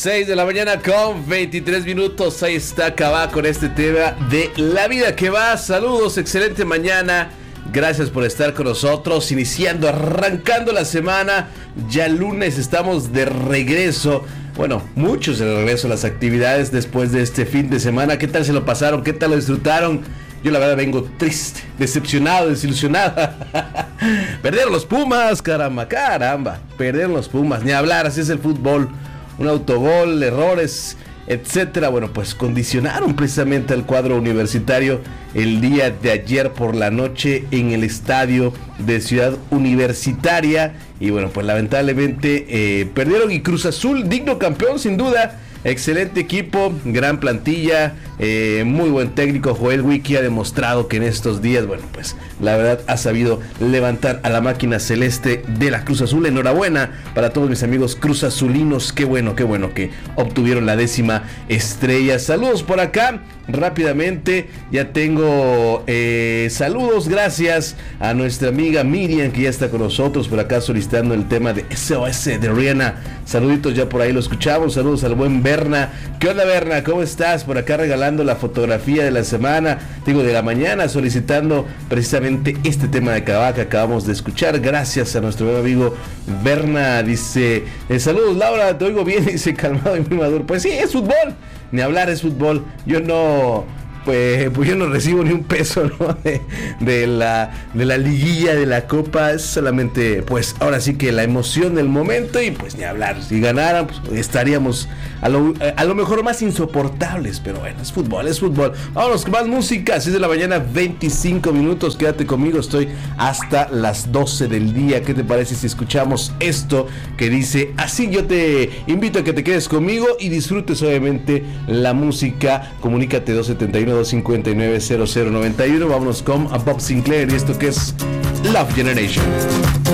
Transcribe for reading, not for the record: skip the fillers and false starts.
6 de la mañana con 23 minutos. Ahí está Cabá con este tema de la vida que va. Saludos, excelente mañana. Gracias por estar con nosotros, arrancando la semana. Ya lunes estamos de regreso. Bueno, muchos de regreso a las actividades después de este fin de semana. ¿Qué tal se lo pasaron? ¿Qué tal lo disfrutaron? Yo la verdad vengo triste, decepcionado, desilusionado. Perdieron los Pumas, caramba. Perdieron los Pumas, ni hablar, así es el fútbol. Un autogol, errores, etcétera. Bueno, pues condicionaron precisamente al cuadro universitario el día de ayer por la noche en el estadio de Ciudad Universitaria. Y bueno, pues lamentablemente perdieron, y Cruz Azul, digno campeón sin duda. Excelente equipo, gran plantilla, muy buen técnico. Joel Wiki ha demostrado que en estos días, bueno, pues la verdad ha sabido levantar a la máquina celeste de la Cruz Azul. Enhorabuena para todos mis amigos Cruz Azulinos. Qué bueno que obtuvieron la 10ª estrella. Saludos por acá. Rápidamente ya tengo saludos, gracias a nuestra amiga Miriam, que ya está con nosotros por acá solicitando el tema de SOS de Rihanna. Saluditos, ya por ahí lo escuchamos. Saludos al buen Berna. ¿Qué onda, Berna? ¿Cómo estás? Por acá regalando la fotografía de la semana, de la mañana, solicitando precisamente este tema de Cabá que acabamos de escuchar. Gracias a nuestro buen amigo Berna. Dice, saludos Laura, te oigo bien, dice, calmado y muy maduro. Pues sí, es fútbol. Ni hablar, es fútbol. Yo no recibo ni un peso, ¿no? de la liguilla, de la copa. Es solamente, pues, ahora sí que la emoción del momento. Y pues ni hablar, si ganaran, pues estaríamos a lo mejor más insoportables. Pero bueno, es fútbol. Vámonos con más música. 6 de la mañana, 25 minutos. Quédate conmigo, estoy hasta las 12 del día. ¿Qué te parece si escuchamos esto que dice así? Yo te invito a que te quedes conmigo y disfrutes obviamente la música. Comunícate 271-259-0091. Vámonos con a Bob Sinclair y esto que es Love Generation.